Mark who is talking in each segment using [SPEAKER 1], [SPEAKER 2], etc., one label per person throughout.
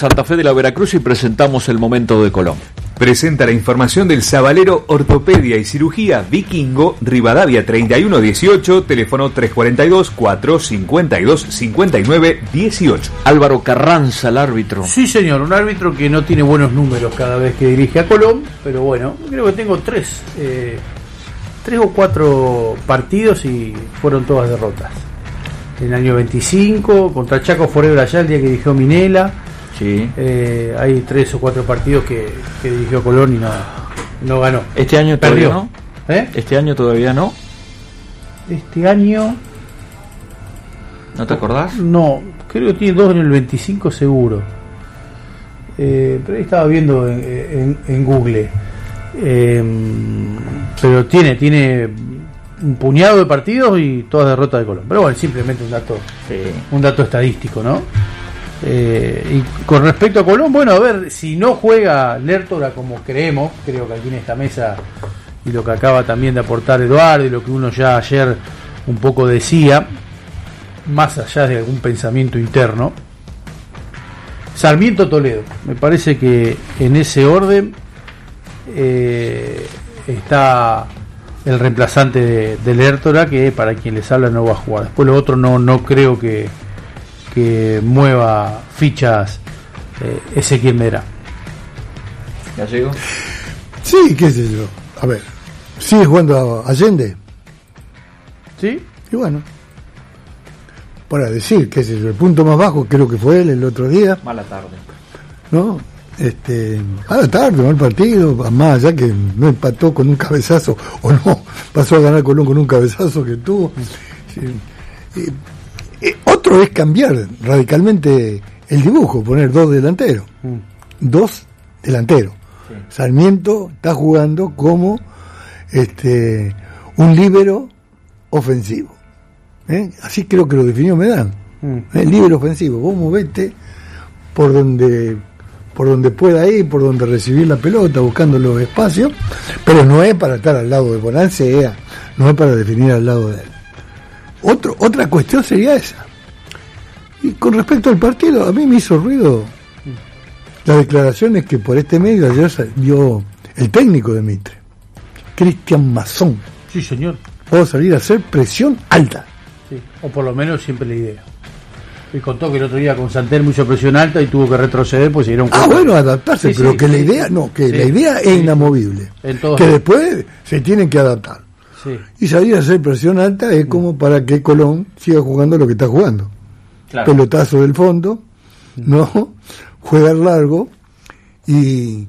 [SPEAKER 1] Santa Fe de la Veracruz y presentamos el momento de Colón.
[SPEAKER 2] Presenta la información del Sabalero Ortopedia y Cirugía Vikingo, Rivadavia 3118, teléfono 342-452-5918.
[SPEAKER 1] Álvaro Carranza, el árbitro.
[SPEAKER 3] Sí, señor, un árbitro que no tiene buenos números cada vez que dirige a Colón, pero bueno, creo que tengo tres o cuatro partidos y fueron todas derrotas. En el año 25, contra Chaco Forever allá, el día que dirigió Minela.
[SPEAKER 1] Sí.
[SPEAKER 3] Hay 3 o 4 partidos que dirigió Colón y no ganó.
[SPEAKER 1] ¿Este año todavía no?
[SPEAKER 3] ¿Este
[SPEAKER 1] año todavía no?
[SPEAKER 3] Este año...
[SPEAKER 1] ¿No te acordás?
[SPEAKER 3] No, creo que tiene 2 en el 25 seguro. Pero ahí estaba viendo en Google. Pero tiene un puñado de partidos y todas derrotas de Colón. Pero bueno, simplemente un dato estadístico, ¿no? Y con respecto a Colón, bueno, a ver, si no juega Lertora como creo que aquí en esta mesa, y lo que acaba también de aportar Eduardo y lo que uno ya ayer un poco decía, más allá de algún pensamiento interno, Sarmiento Toledo, me parece que en ese orden está el reemplazante de Lertora, que para quien les habla no va a jugar. Después lo otro no creo que mueva fichas Ezequiel Medrán.
[SPEAKER 1] ¿Ya llegó?
[SPEAKER 4] Sí, qué sé yo. A ver, ¿sigue jugando a Allende?
[SPEAKER 3] Sí.
[SPEAKER 4] Y bueno, para decir, qué sé yo, el punto más bajo creo que fue él el otro día.
[SPEAKER 1] Mala tarde.
[SPEAKER 4] ¿No? Mala tarde, mal partido, más allá que no empató con un cabezazo, o no, pasó a ganar Colón con un cabezazo que tuvo. Sí. Otro es cambiar radicalmente el dibujo, poner 2 delanteros. 2 delanteros. Sí. Sarmiento está jugando como un líbero ofensivo. Así creo que lo definió Medán. Líbero ofensivo. Vos movete por donde pueda ir, por donde recibir la pelota, buscando los espacios, pero no es para estar al lado de Bonancea, no es para definir al lado de él. Otra cuestión sería esa. Y con respecto al partido, a mí me hizo ruido las declaraciones que por este medio ayer dio el técnico de Mitre, Cristian Mazón.
[SPEAKER 3] Sí, señor.
[SPEAKER 4] Puedo salir a hacer presión alta.
[SPEAKER 3] Sí, o por lo menos siempre la idea. Y contó que el otro día con Santelmo hizo presión alta y tuvo que retroceder, pues se dieron cuenta.
[SPEAKER 4] Bueno, adaptarse, sí, pero sí, que la idea la idea es inamovible. Que después se tienen que adaptar. Sí. Y salir a hacer presión alta es como para que Colón siga jugando lo que está jugando. Claro. Pelotazo del fondo, ¿no? Jugar largo y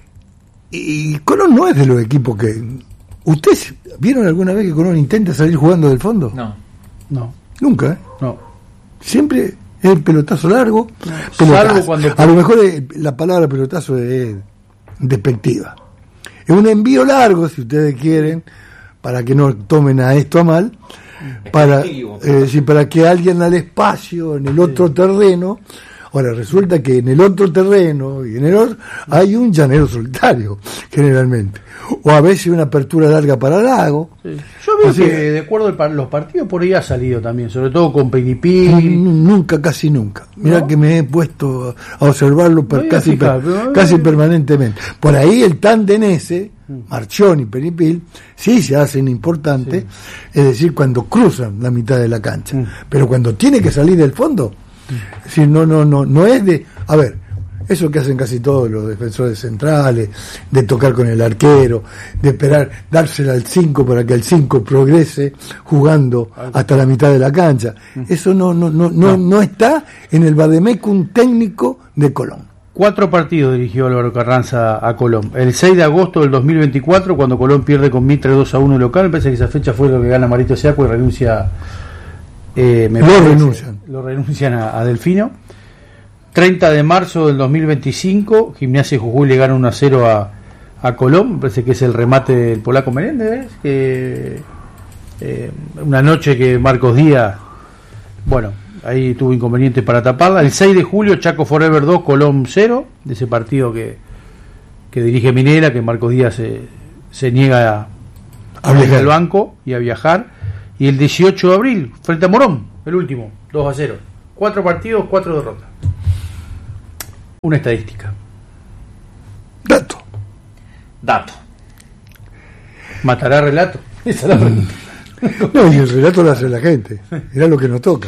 [SPEAKER 4] Colón no es de los equipos que... ¿Ustedes vieron alguna vez que Colón intenta salir jugando del fondo?
[SPEAKER 3] No.
[SPEAKER 4] Nunca,
[SPEAKER 3] No.
[SPEAKER 4] Siempre es el pelotazo largo.
[SPEAKER 3] Salvo
[SPEAKER 4] a lo mejor la palabra pelotazo es despectiva. Es un envío largo, si ustedes quieren, para que no tomen a esto a mal, para que alguien al espacio en el otro terreno. Ahora resulta que en el otro terreno y en el otro hay un llanero solitario generalmente, o a veces una apertura larga para el lago.
[SPEAKER 3] Sí. Yo veo que de acuerdo a los partidos por ahí ha salido también, sobre todo con Penipil.
[SPEAKER 4] Casi nunca. Mirá, ¿no? Que me he puesto a observarlo casi permanentemente. Por ahí el tándem ese, Marchión y Penipil, sí se hacen importantes, es decir, cuando cruzan la mitad de la cancha. Pero cuando tiene que salir del fondo, si no es de... A ver, eso que hacen casi todos los defensores centrales, de tocar con el arquero, de esperar, dársela al 5 para que el 5 progrese jugando hasta la mitad de la cancha. Eso no está en el vademecum técnico de Colón.
[SPEAKER 3] 4 partidos dirigió Álvaro Carranza a Colón. El 6 de agosto del 2024, cuando Colón pierde con Mitre 2-1 local, me parece que esa fecha fue lo que gana Marito Seaco y renuncia... Lo renuncian a Delfino. 30 de marzo del 2025, Gimnasia de Jujuy le gana 1-0 a Colón. Me parece que es el remate del polaco Menéndez, una noche que Marcos Díaz, bueno, ahí tuvo inconvenientes para taparla. El 6 de julio, Chaco Forever 2, Colón 0, de ese partido que dirige Minera, que Marcos Díaz se niega a viajar al banco y a viajar. Y el 18 de abril, frente a Morón, el último, 2-0. 4 partidos, 4 derrotas. Una estadística.
[SPEAKER 4] Dato.
[SPEAKER 3] ¿Matará relato? Esa es la pregunta.
[SPEAKER 4] No, y el relato lo hace la gente. Era lo que nos toca.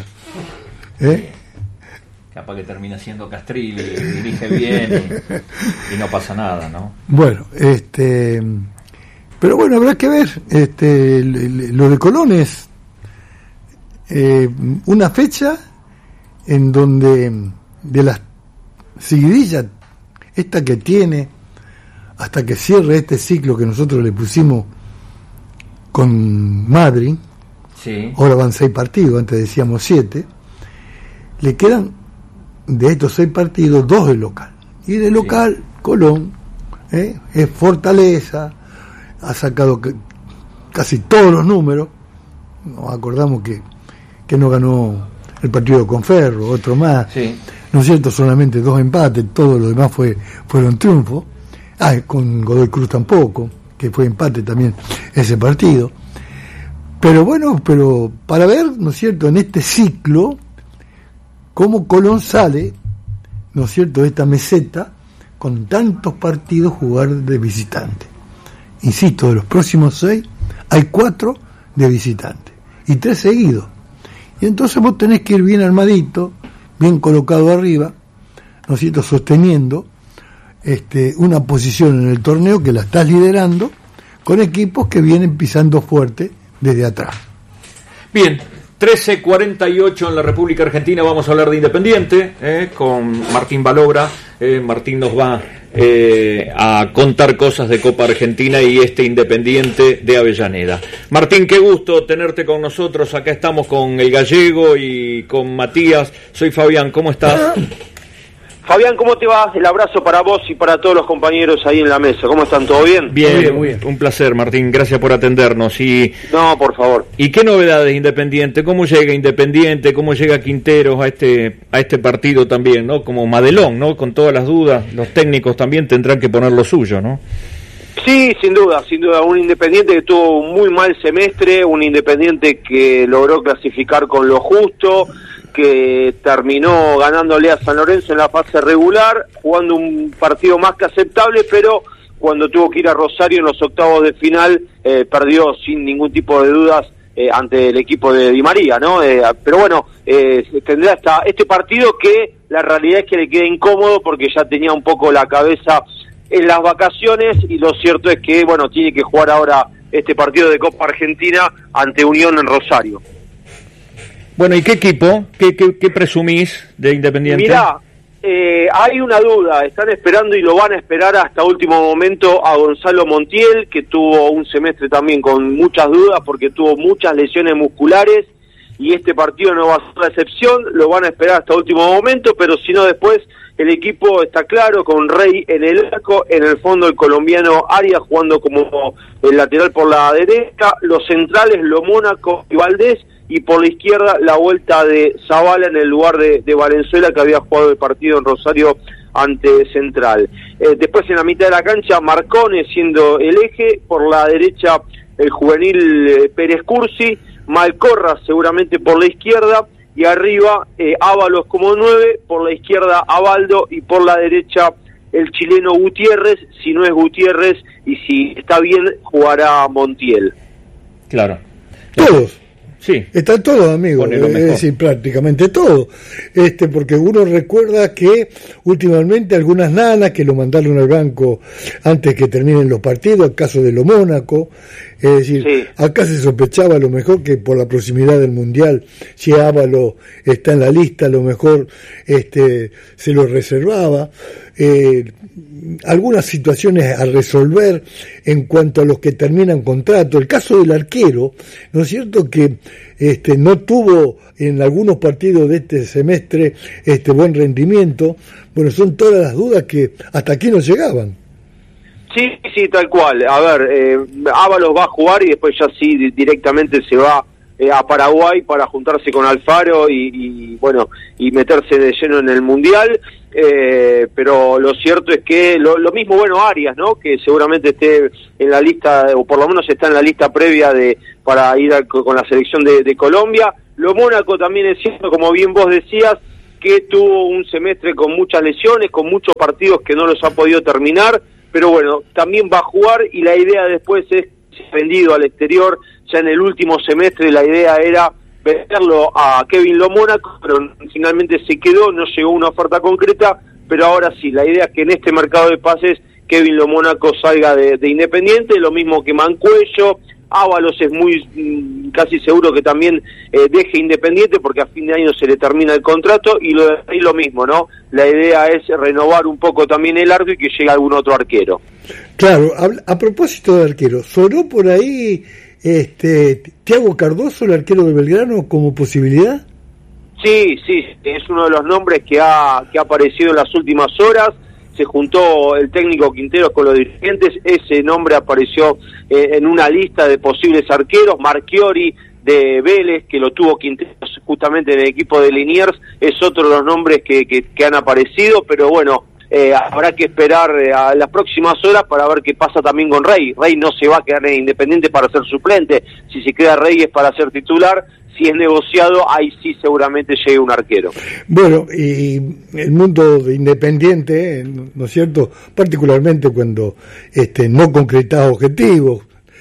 [SPEAKER 1] Capaz que termina siendo Castrilli, dirige bien y no pasa nada, ¿no?
[SPEAKER 4] Bueno, pero bueno, habrá que ver. Lo de Colón es una fecha en donde de las seguidillas, esta que tiene, hasta que cierre este ciclo que nosotros le pusimos con Madrid,
[SPEAKER 1] sí.
[SPEAKER 4] Ahora van 6 partidos, antes decíamos 7, le quedan de estos 6 partidos 2 de local, y de local sí. Colón es fortaleza, ha sacado casi todos los números. Nos acordamos que no ganó el partido con Ferro, otro más,
[SPEAKER 1] sí.
[SPEAKER 4] ¿No es cierto? Solamente 2 empates, todo lo demás fueron triunfos. Con Godoy Cruz tampoco, que fue empate también ese partido. Pero bueno, para ver, ¿no es cierto?, en este ciclo, cómo Colón sale, ¿no es cierto?, de esta meseta, con tantos partidos jugar de visitante. Insisto, de los próximos 6, hay 4 de visitante, y 3 seguidos. Y entonces vos tenés que ir bien armadito, bien colocado arriba, ¿no es cierto?, sosteniendo una posición en el torneo que la estás liderando con equipos que vienen pisando fuerte desde atrás.
[SPEAKER 2] Bien, 13:48 en la República Argentina. Vamos a hablar de Independiente con Martín Balobra. Martín nos va a contar cosas de Copa Argentina y Independiente de Avellaneda. Martín, qué gusto tenerte con nosotros. Acá estamos con el Gallego y con Matías. Soy Fabián, ¿cómo estás?
[SPEAKER 5] Fabián, ¿cómo te va? El abrazo para vos y para todos los compañeros ahí en la mesa. ¿Cómo están? ¿Todo bien?
[SPEAKER 2] Bien, muy bien. Un placer, Martín. Gracias por atendernos.
[SPEAKER 5] No, por favor.
[SPEAKER 2] ¿Y qué novedades Independiente? ¿Cómo llega Independiente? ¿Cómo llega Quinteros a este partido también, ¿no? Como Madelón, ¿no? Con todas las dudas, los técnicos también tendrán que poner lo suyo, ¿no?
[SPEAKER 5] Sí, sin duda. Un Independiente que tuvo un muy mal semestre, un Independiente que logró clasificar con lo justo, que terminó ganándole a San Lorenzo en la fase regular, jugando un partido más que aceptable, pero cuando tuvo que ir a Rosario en los octavos de final, perdió sin ningún tipo de dudas ante el equipo de Di María, ¿no? Pero bueno, tendrá hasta este partido que la realidad es que le queda incómodo porque ya tenía un poco la cabeza en las vacaciones, y lo cierto es que, bueno, tiene que jugar ahora este partido de Copa Argentina ante Unión en Rosario.
[SPEAKER 2] Bueno, ¿y qué equipo? ¿Qué presumís de Independiente?
[SPEAKER 5] Mirá, hay una duda, están esperando y lo van a esperar hasta último momento a Gonzalo Montiel, que tuvo un semestre también con muchas dudas porque tuvo muchas lesiones musculares, y este partido no va a ser la excepción. Lo van a esperar hasta último momento, pero si no, después el equipo está claro, con Rey en el arco, en el fondo el colombiano Arias jugando como el lateral por la derecha, los centrales Lo Mónaco y Valdés, y por la izquierda la vuelta de Zavala en el lugar de Valenzuela, que había jugado el partido en Rosario ante Central. Después en la mitad de la cancha Marcone siendo el eje, por la derecha el juvenil Pérez Cursi, Malcorra seguramente por la izquierda, y arriba Ábalos como 9, por la izquierda Abaldo, y por la derecha el chileno Gutiérrez. Si no es Gutiérrez y si está bien, jugará Montiel.
[SPEAKER 2] Claro.
[SPEAKER 4] Todos.
[SPEAKER 2] Sí.
[SPEAKER 4] Están todos, amigos, es decir, prácticamente todos, porque uno recuerda que últimamente algunas nanas que lo mandaron al banco antes que terminen los partidos, el caso de Lo Mónaco, es decir, sí. Acá se sospechaba a lo mejor que por la proximidad del Mundial, si Ávalo está en la lista, a lo mejor se lo reservaba. Algunas situaciones a resolver en cuanto a los que terminan contrato. El caso del arquero, ¿no es cierto?, que no tuvo en algunos partidos de este semestre buen rendimiento. Bueno, son todas las dudas que hasta aquí no llegaban.
[SPEAKER 5] Sí, tal cual. A ver, Ábalos va a jugar y después ya sí directamente se va a Paraguay para juntarse con Alfaro y bueno, y meterse de lleno en el Mundial. Pero lo cierto es que lo mismo, bueno, Arias, ¿no?, que seguramente esté en la lista, o por lo menos está en la lista previa para ir con la selección de Colombia. Lo Mónaco también es cierto, como bien vos decías, que tuvo un semestre con muchas lesiones, con muchos partidos que no los ha podido terminar, pero bueno, también va a jugar y la idea después es vendido al exterior. Ya en el último semestre la idea era venderlo a Kevin Lo Mónaco, pero finalmente se quedó, no llegó una oferta concreta, pero ahora sí, la idea es que en este mercado de pases Kevin Lo Mónaco salga de Independiente, lo mismo que Mancuello. Ábalos es casi seguro que también deje Independiente porque a fin de año se le termina el contrato y lo mismo, ¿no? La idea es renovar un poco también el arco y que llegue algún otro arquero.
[SPEAKER 4] Claro, a propósito de arquero, ¿sonó por ahí Thiago Cardoso, el arquero de Belgrano, como posibilidad?
[SPEAKER 5] Sí, es uno de los nombres que ha aparecido en las últimas horas. Se juntó el técnico Quinteros con los dirigentes, ese nombre apareció en una lista de posibles arqueros. Marchiori de Vélez, que lo tuvo Quinteros justamente en el equipo de Liniers, es otro de los nombres que han aparecido, pero bueno, habrá que esperar a las próximas horas para ver qué pasa también con Rey. Rey no se va a quedar en Independiente para ser suplente, si se queda Rey es para ser titular. Si es negociado, ahí sí seguramente llegue un arquero.
[SPEAKER 4] Bueno, y el mundo de Independiente, ¿no es cierto?, particularmente cuando no concretaba objetivos,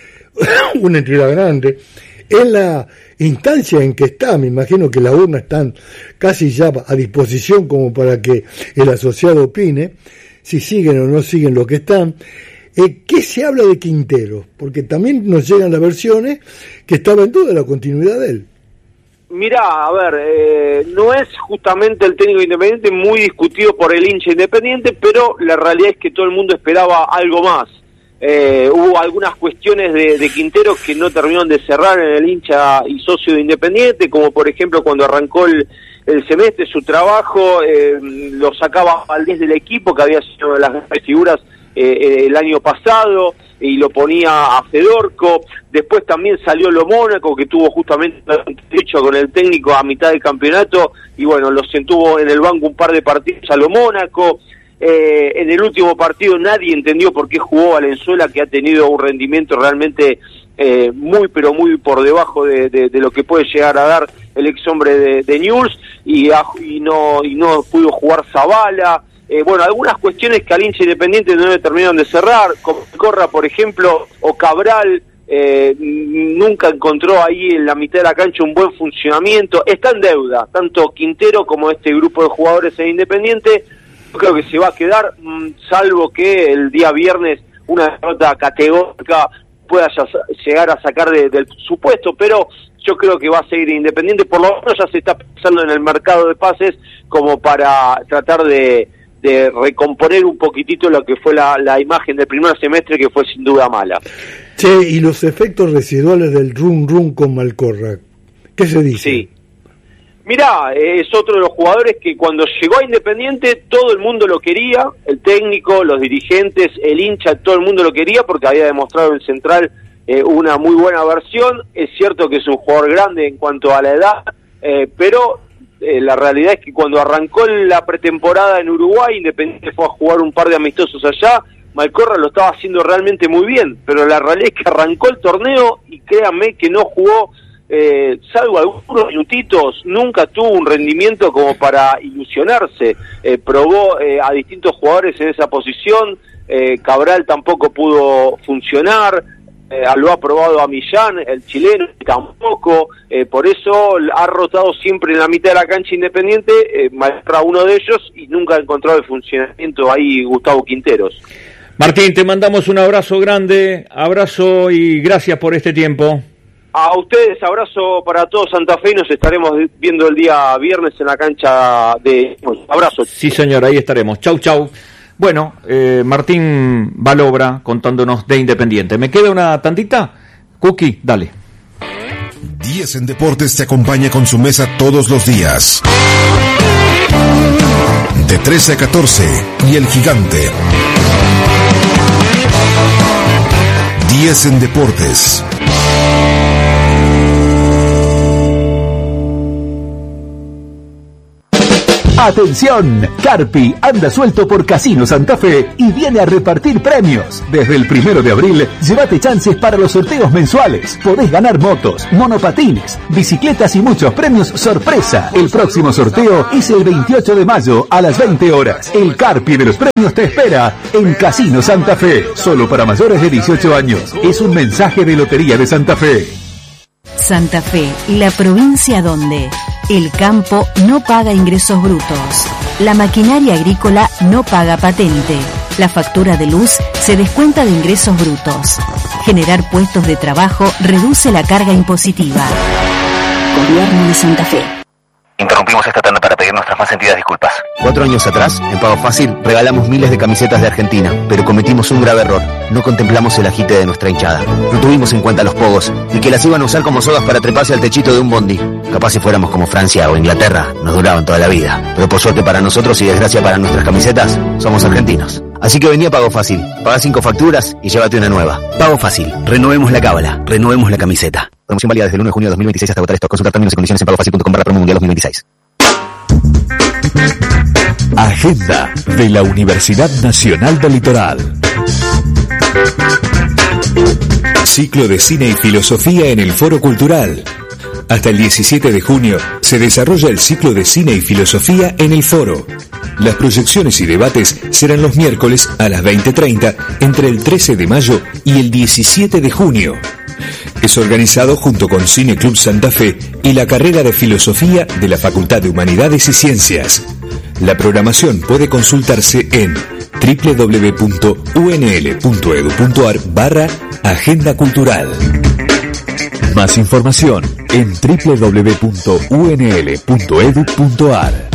[SPEAKER 4] una entidad grande, es la instancia en que está. Me imagino que las urnas están casi ya a disposición como para que el asociado opine si siguen o no siguen lo que están. ¿Qué se habla de Quintero? Porque también nos llegan las versiones que estaba en duda la continuidad de él.
[SPEAKER 5] Mirá, a ver, no es justamente el técnico Independiente muy discutido por el hincha Independiente, pero la realidad es que todo el mundo esperaba algo más. Hubo algunas cuestiones de Quintero que no terminaron de cerrar en el hincha y socio de Independiente, como por ejemplo cuando arrancó el semestre, su trabajo, lo sacaba Valdés del equipo, que había sido una de las grandes figuras el año pasado, y lo ponía a Fedorco. Después también salió Lo Mónaco, que tuvo justamente un hecho con el técnico a mitad del campeonato, y bueno, lo sentuvo en el banco un par de partidos a Lo Mónaco. En el último partido nadie entendió por qué jugó Valenzuela, que ha tenido un rendimiento realmente muy pero muy por debajo de lo que puede llegar a dar el ex hombre de Newell's, y no pudo jugar Zavala. Bueno, algunas cuestiones que al hincha Independiente no le terminaron de cerrar, como Corra, por ejemplo, o Cabral, nunca encontró ahí en la mitad de la cancha un buen funcionamiento. Está en deuda, tanto Quintero como este grupo de jugadores en Independiente. Yo creo que se va a quedar, salvo que el día viernes una derrota categórica pueda llegar a sacar del supuesto, pero yo creo que va a seguir Independiente. Por lo menos ya se está pensando en el mercado de pases como para tratar de recomponer un poquitito lo que fue la imagen del primer semestre, que fue sin duda mala.
[SPEAKER 4] Che, y los efectos residuales del rum con Malcorra, ¿qué se dice?
[SPEAKER 5] Sí. Mirá, es otro de los jugadores que cuando llegó a Independiente todo el mundo lo quería, el técnico, los dirigentes, el hincha, todo el mundo lo quería porque había demostrado en Central una muy buena versión. Es cierto que es un jugador grande en cuanto a la edad, pero la realidad es que cuando arrancó la pretemporada en Uruguay, Independiente fue a jugar un par de amistosos allá, Malcorra lo estaba haciendo realmente muy bien, pero la realidad es que arrancó el torneo y créanme que no jugó, salvo algunos minutitos, nunca tuvo un rendimiento como para ilusionarse. Probó a distintos jugadores en esa posición, Cabral tampoco pudo funcionar, lo ha probado a Millán, el chileno, tampoco, por eso ha rotado siempre en la mitad de la cancha Independiente, Malcorra uno de ellos, y nunca ha encontrado el funcionamiento ahí Gustavo Quinteros.
[SPEAKER 2] Martín, te mandamos un abrazo grande, abrazo y gracias por este tiempo.
[SPEAKER 5] A ustedes, abrazo para todos Santa Fe, y nos estaremos viendo el día viernes en la cancha de... Abrazo.
[SPEAKER 2] Sí, señor, ahí estaremos. Chau, chau. Bueno, Martín Balobra contándonos de Independiente. ¿Me queda una tantita? Cookie, dale.
[SPEAKER 6] 10 en Deportes te acompaña con su mesa todos los días. De 13 a 14, y El Gigante. 10 en Deportes.
[SPEAKER 7] ¡Atención! Carpi anda suelto por Casino Santa Fe y viene a repartir premios. Desde el 1 de abril, llévate chances para los sorteos mensuales. Podés ganar motos, monopatines, bicicletas y muchos premios sorpresa. El próximo sorteo es el 28 de mayo a las 20 horas. El Carpi de los premios te espera en Casino Santa Fe. Solo para mayores de 18 años. Es un mensaje de Lotería de Santa Fe.
[SPEAKER 8] Santa Fe, la provincia donde el campo no paga ingresos brutos, la maquinaria agrícola no paga patente, la factura de luz se descuenta de ingresos brutos. Generar puestos de trabajo reduce la carga impositiva. Gobierno de Santa Fe.
[SPEAKER 9] Interrumpimos esta tanda para pedir nuestras más sentidas disculpas. 4 años atrás, en Pago Fácil, regalamos miles de camisetas de Argentina, pero cometimos un grave error. No contemplamos el agite de nuestra hinchada. No tuvimos en cuenta los pogos y que las iban a usar como sogas para treparse al techito de un bondi. Capaz si fuéramos como Francia o Inglaterra, nos duraban toda la vida. Pero por suerte para nosotros y desgracia para nuestras camisetas, somos argentinos. Así que vení a Pago Fácil, paga 5 facturas y llévate una nueva. Pago Fácil, renovemos la cábala, renovemos la camiseta. Promoción válida desde el 1 de junio de 2026 hasta agotar esto. Consultar términos y condiciones en pagofacil.com/promo mundial 2026.
[SPEAKER 10] Agenda de la Universidad Nacional del Litoral. Ciclo de Cine y Filosofía en el Foro Cultural. Hasta el 17 de junio se desarrolla el ciclo de Cine y Filosofía en el Foro. Las proyecciones y debates serán los miércoles a las 20:30 entre el 13 de mayo y el 17 de junio. Es organizado junto con Cine Club Santa Fe y la carrera de Filosofía de la Facultad de Humanidades y Ciencias. La programación puede consultarse en www.unl.edu.ar/agenda cultural. Más información en www.unl.edu.ar.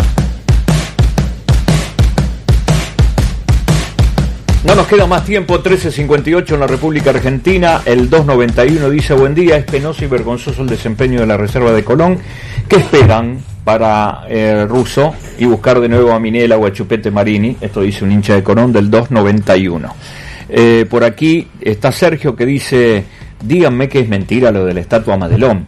[SPEAKER 2] No nos queda más tiempo, 13:58 en la República Argentina, el 291 dice: buen día, es penoso y vergonzoso el desempeño de la Reserva de Colón. ¿Qué esperan para Russo y buscar de nuevo a Minela o a Chupete Marini? Esto dice un hincha de Colón del 291. Por aquí está Sergio que dice: díganme que es mentira lo de la estatua Madelón.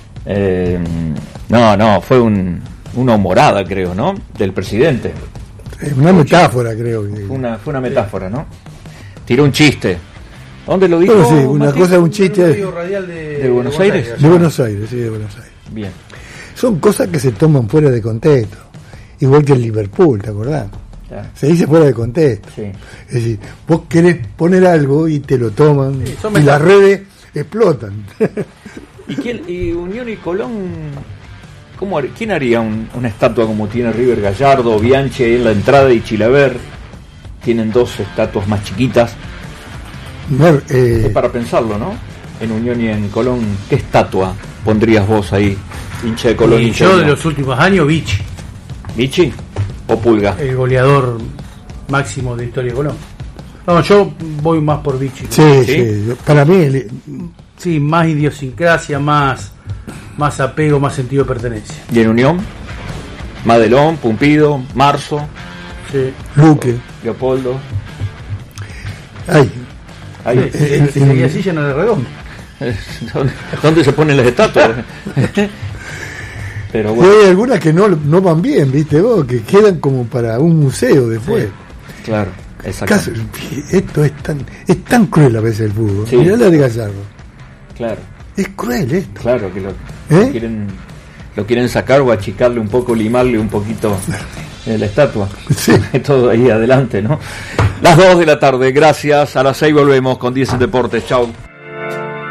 [SPEAKER 2] No, fue una humorada, creo, ¿no? Del presidente.
[SPEAKER 4] Una metáfora, creo que.
[SPEAKER 2] Fue una metáfora, ¿no? Tiró un chiste. ¿Dónde lo dijo?
[SPEAKER 4] Bueno, sí, una
[SPEAKER 2] Martín?
[SPEAKER 4] cosa es un chiste.
[SPEAKER 2] ¿De Buenos Aires?
[SPEAKER 4] De Buenos Aires, sí, de Buenos Aires.
[SPEAKER 2] Bien.
[SPEAKER 4] Son cosas que se toman fuera de contexto. Igual que el Liverpool, ¿te acordás?
[SPEAKER 2] Claro.
[SPEAKER 4] Se dice fuera de contexto.
[SPEAKER 2] Sí.
[SPEAKER 4] Es decir, vos querés poner algo y te lo toman,
[SPEAKER 3] Sí,
[SPEAKER 4] y las redes explotan.
[SPEAKER 2] ¿Y Unión y Colón? ¿Quién haría una estatua como tiene River Gallardo, Bianchi ahí en la entrada y Chilaver? Tienen 2 estatuas más chiquitas.
[SPEAKER 4] No,
[SPEAKER 2] es para pensarlo, ¿no? En Unión y en Colón, ¿qué estatua pondrías vos ahí, hincha de Colón?
[SPEAKER 3] Y yo de los últimos años, Vichy.
[SPEAKER 2] ¿Vichy o Pulga?
[SPEAKER 3] El goleador máximo de historia de Colón. No, yo voy más por Vichy.
[SPEAKER 4] Sí. Para mí...
[SPEAKER 3] Sí, más idiosincrasia, más apego, más sentido de pertenencia.
[SPEAKER 2] ¿Y en Unión? Madelón, Pumpido, Marzo,
[SPEAKER 3] sí.
[SPEAKER 4] Luque,
[SPEAKER 2] Leopoldo.
[SPEAKER 3] Sería así lleno de redondo.
[SPEAKER 2] ¿Dónde se ponen las estatuas? Pero bueno.
[SPEAKER 4] Hay algunas que no van bien, ¿viste vos? Que quedan como para un museo después.
[SPEAKER 2] Sí, claro, exacto.
[SPEAKER 4] Esto es tan cruel a veces el fútbol.
[SPEAKER 2] Sí.
[SPEAKER 4] Mirá la de Gallardo.
[SPEAKER 2] Claro.
[SPEAKER 4] Es cruel esto.
[SPEAKER 2] Claro que lo quieren sacar o achicarle un poco, limarle un poquito la estatua.
[SPEAKER 4] Sí.
[SPEAKER 2] Todo ahí adelante, ¿no? Las 2 de la tarde, gracias. A las 6 volvemos con 10 en Deportes. Chau.